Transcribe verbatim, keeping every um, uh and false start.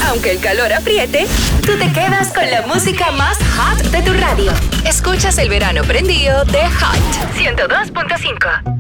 Aunque el calor apriete, tú te quedas con la música más hot de tu radio. Escuchas el verano prendido de Hot ciento dos punto cinco.